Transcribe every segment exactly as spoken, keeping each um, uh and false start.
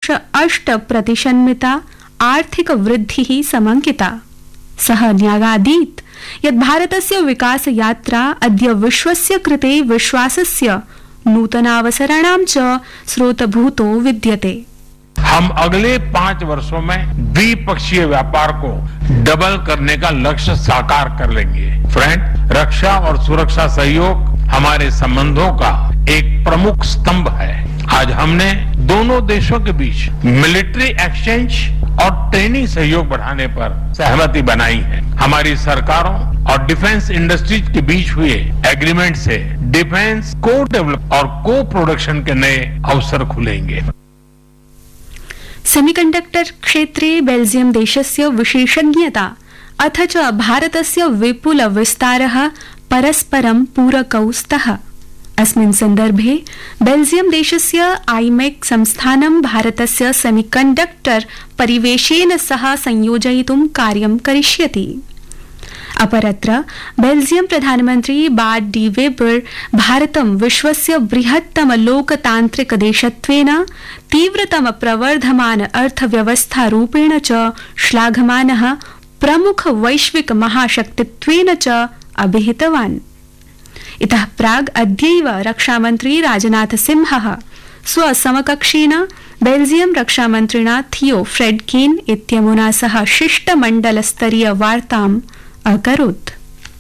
दशांश अष्ट प्रतिशन्मिता आर्थिक वृद्धिः समंकिता। सः न्यागादीत् यत् भारतस्य विकास यात्रा अद्य विश्वस्य कृते विश्वासस्य नूतनावसराणां च स्रोतभूतो विद्यते। हम अगले पांच वर्षों में द्विपक्षीय व्यापार को डबल करने का लक्ष्य साकार कर लेंगे। फ्रेंड, रक्षा और सुरक्षा सहयोग हमारे संबंधों का एक प्रमुख स्तंभ है। आज हमने दोनों देशों के बीच मिलिट्री एक्सचेंज और ट्रेनिंग सहयोग बढ़ाने पर सहमति बनाई है। हमारी सरकारों और डिफेंस इंडस्ट्रीज के बीच हुए एग्रीमेंट से डिफेंस को डेवलप और को प्रोडक्शन के नए अवसर खुलेंगे। सेमीकंडक्टर क्षेत्रे बेल्जियम देशस्य विशेषज्ञता अथ च भारतस्य विपुल विस्तारः परस्परं पूरकौ स्तः। अस्मिन् सन्दर्भे बेल्जियम देशस्य आईमेक संस्थानं भारतस्य सेमीकंडक्टर परिवेशेन सह संयोजयितुं कार्यं करिष्यति। अपरत्र बेल्जियम प्रधानमन्त्री बार्ट डी वेबर भारतं विश्वस्य बृहत्तम लोकतान्त्रिक देशत्वेन तीव्रतम प्रवर्धमान अर्थव्यवस्था रूपेण च श्लाघमानः प्रमुख वैश्विक महाशक्तित्वेन च अभिहितवान्। इतः प्राग् अद्यैव रक्षामन्त्री राजनाथ सिंहः स्वसमकक्षेन बेल्जियम रक्षामन्त्रिणा थियो फ्रेडकेन इत्यमुना सह शिष्टमण्डलस्तरीय वार्ताम् अकरोत्।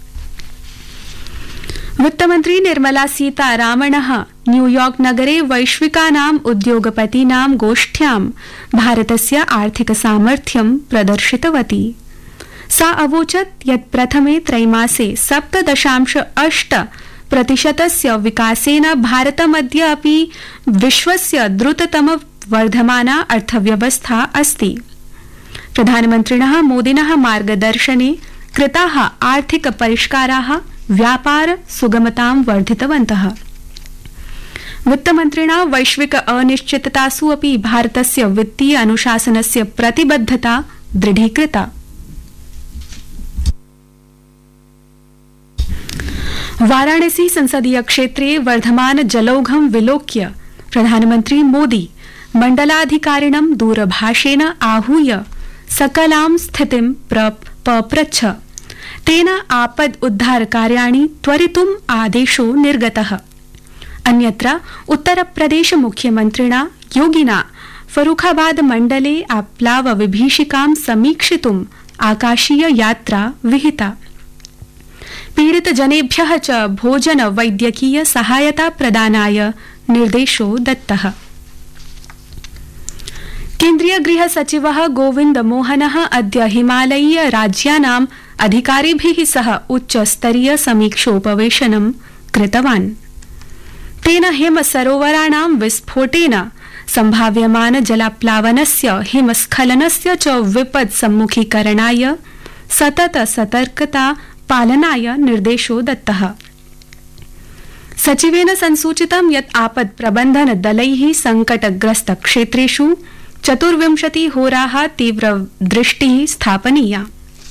वित्तमन्त्री निर्मला सीतारामणः न्यूयॉर्क नगरे वैश्विकानाम् उद्योगपतीनां गोष्ठ्यां भारतस्य आर्थिक सामर्थ्यं प्रदर्शितवती। सा अवोचत् यत् प्रथमे त्रैमासे सप्त दशांश अष्ट प्रतिशतस्य विकासेन भारतमद्य अपि विश्वस्य द्रुततम वर्धमाना अर्थव्यवस्था अस्ति। प्रधानमन्त्रिणः मोदिनः मार्गदर्शने कृताः आर्थिक परिष्काराः व्यापार सुगमतां वर्धितवन्तः। वित्तमन्त्रिणा वैश्विक अनिश्चिततासु अपि भारतस्य वित्तीय अनुशासनस्य प्रतिबद्धता दृढीकृता। वाराणसी संसदीय क्षेत्रे वर्धमान जलौघं विलोक्य प्रधानमन्त्री मोदी मण्डलाधिकारिणं दूरभाषेण आहूय सकलां स्थितिं पप्रच्छ। तेन आपद उद्धार कार्याणि त्वरितुम् आदेशो निर्गतः। अन्यत्र उत्तरप्रदेश मुख्यमन्त्रिणा योगिना फरुखाबाद मण्डले आप्लाव विभीषिकां समीक्षितुम् आकाशीय यात्रा विहिता। पीडित जनेभ्यः च भोजन वैद्यकीय सहायता प्रदानाय निर्देशो दत्तः। केन्द्रीय गृह सचिवः गोविन्द मोहनः अद्य हिमालयीय राज्यानाम् अधिकारिभिः सह उच्चस्तरीय समीक्षोपवेशनं कृतवान्। तेन हिम सरोवराणां विस्फोटेन सम्भाव्यमान जलाप्लावनस्य हिमस्खलनस्य च विपद् सम्मुखीकरणाय सतत सतर्कता पालनाय निर्देशो दत्तः। सचिवेन संसूचितं यत् आपद प्रबंधन दलैः संकटग्रस्त क्षेत्रेषु चतुर्विंशति होराः तीव्र दृष्टिः स्थापनीया।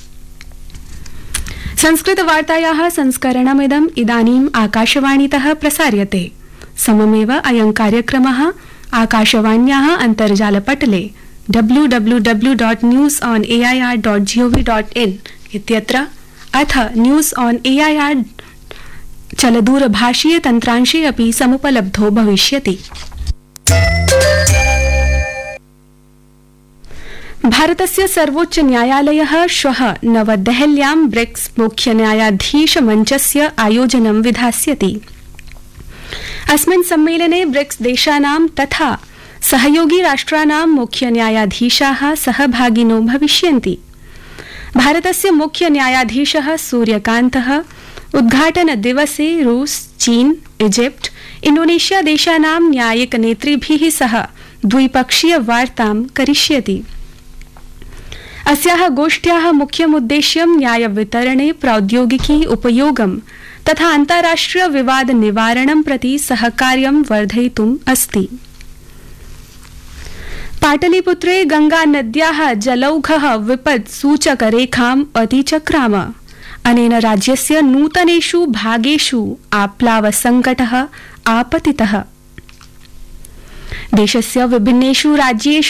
संस्कृत वार्तायाः संस्करणमिदम् इदानीम् आकाशवाणीतः प्रसार्यते। सममेव अयं कार्यक्रमः आकाशवाण्याः अन्तर्जालपटले W W W dot news on A I R dot G O V dot in इत्यत्र अथ news on A I R चलदूरभाषीय तन्त्रांशे अपि समुपलब्धो भविष्यति। भारतस्य सर्वोच्च न्यायालयः श्वः नवदेहल्यां ब्रिक्स मुख्य न्यायाधीश मञ्चस्य आयोजनं विधास्यति। अस्मिन् सम्मेलने ब्रिक्स देशानां तथा सहयोगी राष्ट्राणां मुख्य न्यायाधीशाः सहभागिनो भविष्यन्ति। भारतस्य मुख्य न्यायाधीशः सूर्यकान्तः उद्घाटन दिवसे रूस, चीन, इजिप्ट, इंडोनेशिया देशानां न्यायिक नेतृभिः सह द्विपक्षीय वार्तां करिष्यति। अस्याः गोष्ठ्याः मुख्यमुद्देश्यं न्याय वितरणे प्रौद्योगिकी उपयोगं तथा अन्ताराष्ट्रिय विवाद निवारणं प्रति सहकार्यं वर्धयितुम् अस्ति। पाटलिपुत्रे गंगा नद्याः जलौघः विपद् सूचक रेखाम् अतिचक्राम। अनेन राज्यस्य नूतनेषु भागेषु आप्लाव संकटः आपतितः। देशस्य विभिन्नेषु राज्येषु